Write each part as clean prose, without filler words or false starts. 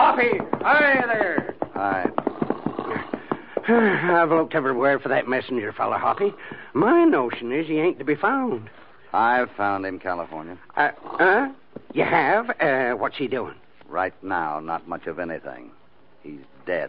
Hoppy! Hi there! Hi. I've looked everywhere for that messenger fella, Hoppy. My notion is he ain't to be found. I've found him, California. You have? What's he doing? Right now, not much of anything. He's dead.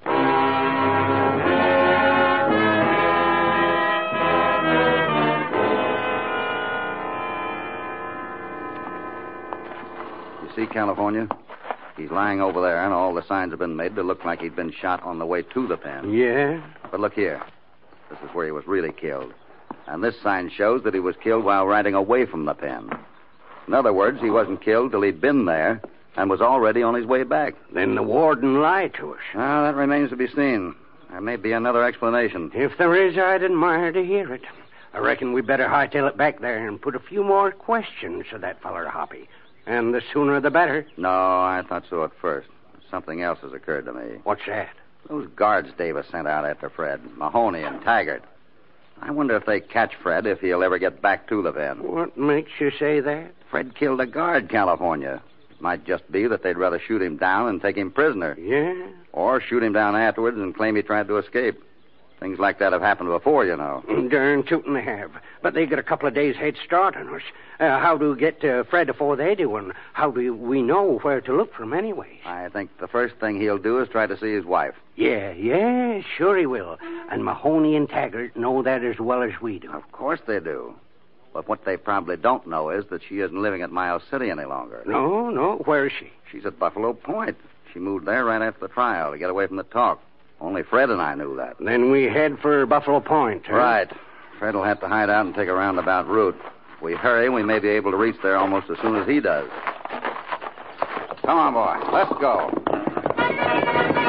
You see, California? He's lying over there, and all the signs have been made to look like he'd been shot on the way to the pen. Yeah? But look here. This is where he was really killed. And this sign shows that he was killed while riding away from the pen. In other words, he wasn't killed till he'd been there and was already on his way back. Then the warden lied to us. Well, that remains to be seen. There may be another explanation. If there is, I'd admire to hear it. I reckon we better hightail it back there and put a few more questions to that feller, Hoppy. And the sooner the better. No, I thought so at first. Something else has occurred to me. What's that? Those guards Davis sent out after Fred, Mahoney and Taggart. I wonder if they catch Fred, if he'll ever get back to the pen. What makes you say that? Fred killed a guard, California. It might just be that they'd rather shoot him down and take him prisoner. Yeah? Or shoot him down afterwards and claim he tried to escape. Things like that have happened before, you know. Darn tootin' they have. But they got a couple of days head start on us. How do we get Fred before they do, and how do we know where to look for him anyway? I think the first thing he'll do is try to see his wife. Yeah, sure he will. And Mahoney and Taggart know that as well as we do. Of course they do. But what they probably don't know is that she isn't living at Miles City any longer. No. Where is she? She's at Buffalo Point. She moved there right after the trial to get away from the talk. Only Fred and I knew that. Then we head for Buffalo Point, huh? Right. Fred will have to hide out and take a roundabout route. If we hurry, we may be able to reach there almost as soon as he does. Come on, boy. Let's go.